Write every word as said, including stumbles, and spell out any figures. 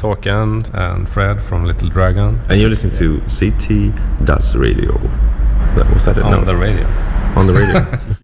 is Håkan and Fred from Little Dragon. And you're listening to C T Das Radio. That, was that it? On no. the radio. On the radio.